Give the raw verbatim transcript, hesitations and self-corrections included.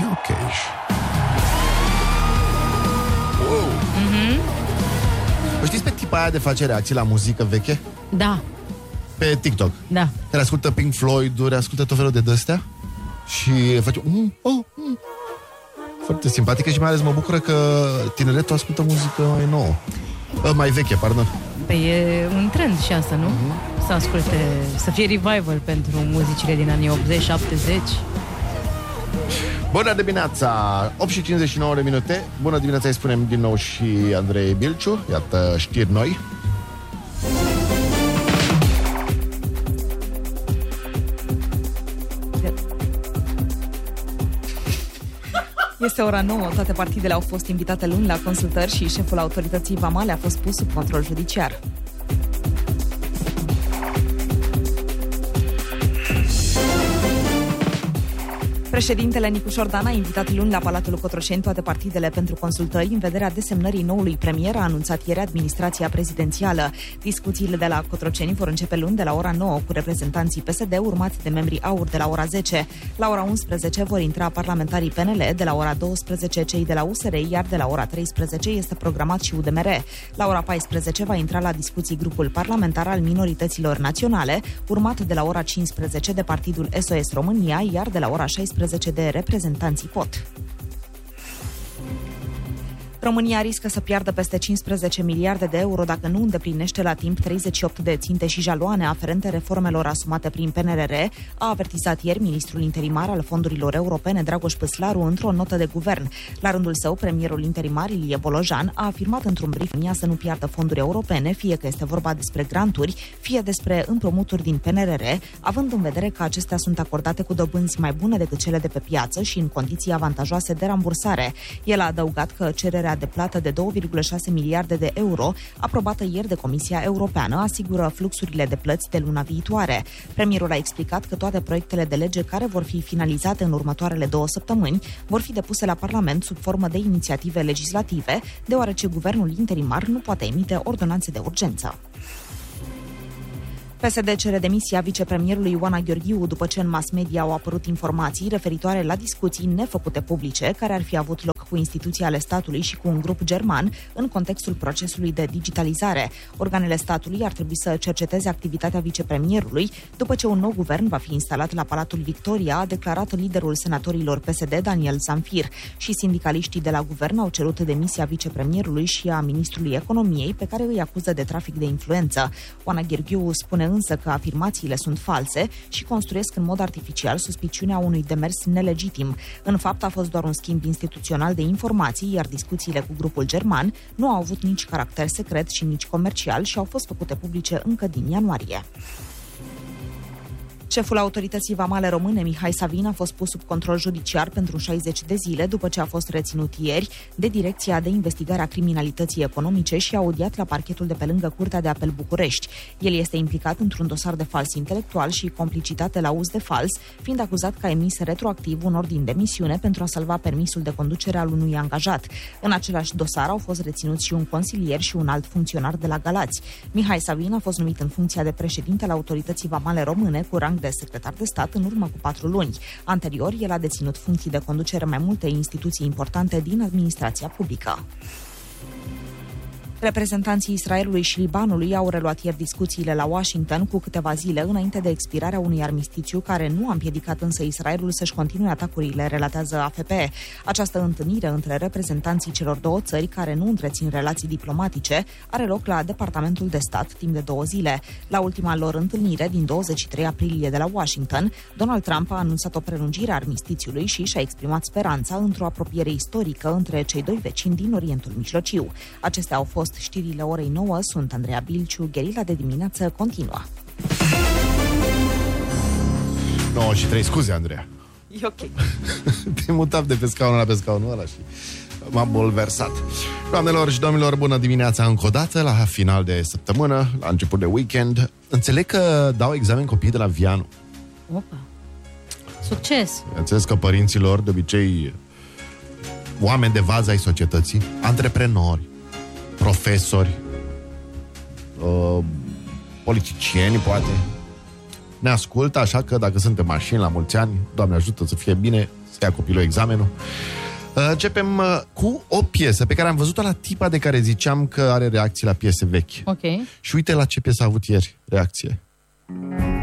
ok. Wow. Mm-hmm. O știți pe tipa aia de face reacții la muzică veche? Da. Pe TikTok. Da. Care ascultă Pink Floyd-uri, ascultă tot felul de dăstea și face mm, oh, mm. Foarte simpatică și mai ales mă bucură că tineretul ascultă muzică mai nouă. Mai veche, pardon. Păi e un trend și asta, nu? Uh-huh. Să asculte, să fie revival pentru muzicile din anii optzeci șaptezeci. Bună dimineața! opt și cincizeci și nouă de minute. Bună dimineața, îi spunem din nou și Andrei Bilciu. Iată știri noi. Este ora nouă, toate partidele au fost invitate luni la consultări și șeful autorității vamale a fost pus sub control judiciar. Președintele Nicu Șordan a invitat luni la Palatul Cotroceni toate partidele pentru consultări în vederea desemnării noului premier, a anunțat ieri administrația prezidențială. Discuțiile de la Cotroceni vor începe luni de la ora nouă cu reprezentanții P S D, urmați de membrii AUR de la ora zece. La ora unsprezece vor intra parlamentarii P N L, de la ora douăsprezece cei de la U S R, iar de la ora treisprezece este programat și U D M R. La ora paisprezece va intra la discuții grupul parlamentar al minorităților naționale, urmat de la ora cincisprezece de partidul S O S România, iar de la ora șaisprezece de reprezentanții P O T. România riscă să piardă peste cincisprezece miliarde de euro dacă nu îndeplinește la timp treizeci și opt de ținte și jaloane aferente reformelor asumate prin P N R R, a avertizat ieri ministrul interimar al fondurilor europene Dragoș Păslaru într-o notă de guvern. La rândul său, premierul interimar Ilie Bolojan a afirmat într-un briefing să nu piardă fonduri europene, fie că este vorba despre granturi, fie despre împrumuturi din P N R R, având în vedere că acestea sunt acordate cu dobânzi mai bune decât cele de pe piață și în condiții avantajoase de rambursare. El a adăugat că cererea de plată de două virgulă șase miliarde de euro, aprobată ieri de Comisia Europeană, asigură fluxurile de plăți de luna viitoare. Premierul a explicat că toate proiectele de lege care vor fi finalizate în următoarele două săptămâni vor fi depuse la Parlament sub formă de inițiative legislative, deoarece guvernul interimar nu poate emite ordonanțe de urgență. P S D cere demisia vicepremierului Oana Gheorghiu după ce în mass media au apărut informații referitoare la discuții nefăcute publice care ar fi avut loc cu instituții ale statului și cu un grup german în contextul procesului de digitalizare. Organele statului ar trebui să cerceteze activitatea vicepremierului după ce un nou guvern va fi instalat la Palatul Victoria, a declarat liderul senatorilor P S D Daniel Zamfir. Și sindicaliștii de la guvern au cerut demisia vicepremierului și a ministrului economiei, pe care îi acuză de trafic de influență. Oana Gheorghiu spune însă că afirmațiile sunt false și construiesc în mod artificial suspiciunea unui demers nelegitim. În fapt, a fost doar un schimb instituțional de informații, iar discuțiile cu grupul german nu au avut nici caracter secret și nici comercial și au fost făcute publice încă din ianuarie. Șeful autorității vamale române, Mihai Savin, a fost pus sub control judiciar pentru șaizeci de zile după ce a fost reținut ieri de Direcția de Investigare a Criminalității Economice și audiat la parchetul de pe lângă Curtea de Apel București. El este implicat într-un dosar de fals intelectual și complicitate la uz de fals, fiind acuzat că a emis retroactiv un ordin de misiune pentru a salva permisul de conducere al unui angajat. În același dosar au fost reținuți și un consilier și un alt funcționar de la Galați. Mihai Savin a fost numit în funcția de președinte al autorității vamale române cu rang de secretar de stat în urmă cu patru luni. Anterior, el a deținut funcții de conducere mai multe instituții importante din administrația publică. Reprezentanții Israelului și Libanului au reluat ieri discuțiile la Washington cu câteva zile înainte de expirarea unui armistițiu care nu a împiedicat însă Israelul să-și continue atacurile, relatează A F P. Această întâlnire între reprezentanții celor două țări care nu întrețin relații diplomatice are loc la Departamentul de Stat timp de două zile. La ultima lor întâlnire din douăzeci și trei aprilie de la Washington, Donald Trump a anunțat o prelungire a armistițiului și și-a exprimat speranța într-o apropiere istorică între cei doi vecini din Orientul Mijlociu. Acestea au fost știrile orei nouă, sunt Andreea Bilciu, Gherila de dimineață continuă. nouă și trei, scuze, Andreea. E ok. Te mutam de pe scaunul la pe scaunul ăla și m-am bolversat. Doamnelor și domnilor, bună dimineața încă o dată, la final de săptămână, la început de weekend. Înțeleg că dau examen copiii de la Vianu. Opa. Succes! Înțeles că părinților, de obicei, oameni de vază ai societății, antreprenori, profesori, uh, politicieni, poate, ne ascultă, așa că dacă sunt pe mașini la mulți ani, Doamne ajută să fie bine, ia copilul examenul. Începem cu o piesă pe care am văzut-o la tipa de care ziceam că are reacții la piese vechi. Ok. Și uite la ce piesă a avut ieri reacție.